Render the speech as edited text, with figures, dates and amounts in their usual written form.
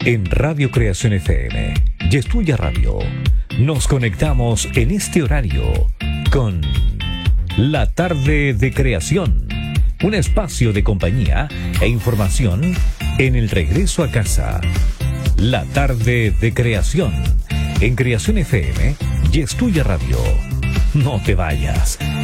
En Radio Creación FM y Estudia Radio nos conectamos en este horario con La Tarde de Creación, un espacio de compañía e información en el regreso a casa. La Tarde de Creación en Creación FM y Estudia Radio. No te vayas,